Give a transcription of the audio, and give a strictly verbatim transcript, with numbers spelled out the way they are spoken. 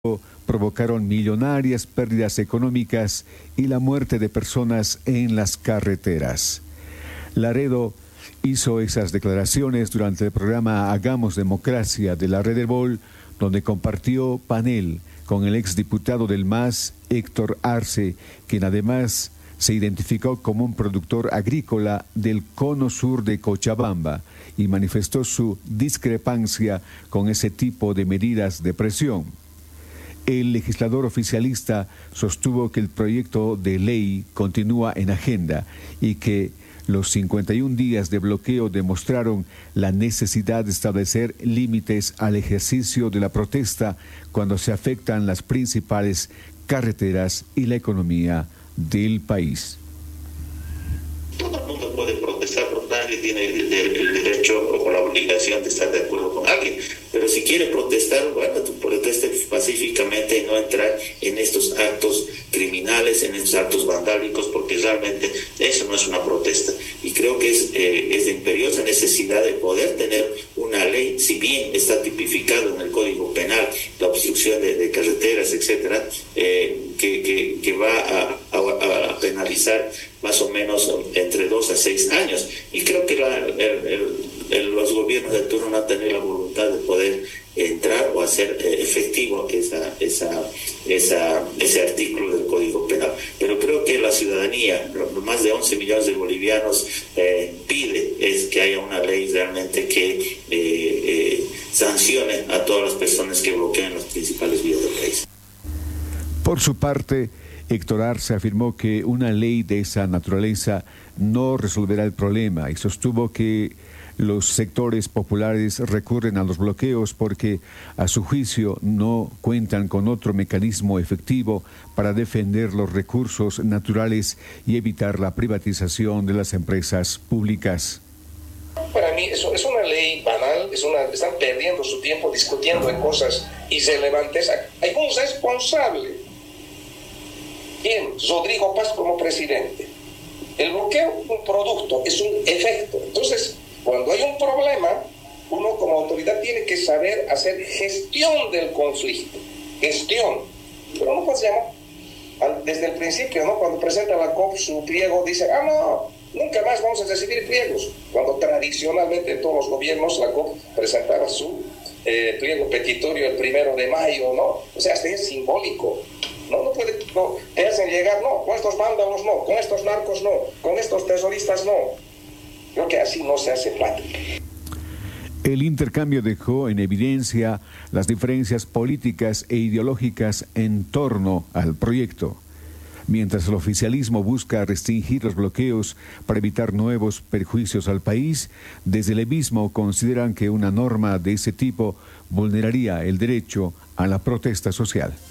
provocaron millonarias pérdidas económicas y la muerte de personas en las carreteras. Laredo hizo esas declaraciones durante el programa Hagamos Democracia de la Red del Bol, donde compartió panel con el exdiputado del M A S, Héctor Arce, quien además se identificó como un productor agrícola del cono sur de Cochabamba y manifestó su discrepancia con ese tipo de medidas de presión. El legislador oficialista sostuvo que el proyecto de ley continúa en agenda y que los cincuenta y un días de bloqueo demostraron la necesidad de establecer límites al ejercicio de la protesta cuando se afectan las principales carreteras y la economía del país. Todo el mundo puede protestar, porque nadie tiene el, el, el derecho o la obligación de estar de acuerdo con alguien. Pero si quiere protestar, bueno, tú protestes pacíficamente y no entrar en estos actos criminales, en estos actos vandálicos, porque realmente eso no es una protesta. Y creo que es, eh, es de imperiosa necesidad de poder tener una ley, si bien está tipificado en el Código Penal, la obstrucción de, de carreteras, etcétera, eh, que, que, que va a, a, a penalizar más o menos entre dos a seis años. Y creo que la, el, el, el, los gobiernos de turno no han tenido la voluntad de poder entrar o hacer eh, efectivo esa, esa, esa, ese artículo del Código Penal. Pero creo que la ciudadanía, más de once millones de bolivianos, eh, pide es que haya una ley realmente que eh, eh, sancione a todas las personas que bloquean las principales vías del país. Por su parte, Héctor Arce afirmó que una ley de esa naturaleza no resolverá el problema y sostuvo que los sectores populares recurren a los bloqueos porque, a su juicio, no cuentan con otro mecanismo efectivo para defender los recursos naturales y evitar la privatización de las empresas públicas. Para mí eso es una ley banal, es una, están perdiendo su tiempo discutiendo en cosas irrelevantes. Hay un responsable. ¿Quién? Rodrigo Paz como presidente. El bloqueo es un producto, es un efecto. Entonces, cuando hay un problema, uno como autoridad tiene que saber hacer gestión del conflicto. Gestión. Pero no pues llama desde el principio, ¿no? Cuando presenta la C O P su pliego, dice, ah, no, nunca más vamos a recibir pliegos. Cuando tradicionalmente en todos los gobiernos la C O P presentaba su eh, pliego petitorio el primero de mayo, ¿no? O sea, hasta es simbólico. No, no puede, no, te hacen llegar, no, con estos vándalos no, con estos narcos no, con estos terroristas no. Creo que así no se hace plata. El intercambio dejó en evidencia las diferencias políticas e ideológicas en torno al proyecto. Mientras el oficialismo busca restringir los bloqueos para evitar nuevos perjuicios al país, desde el levismo consideran que una norma de ese tipo vulneraría el derecho a la protesta social.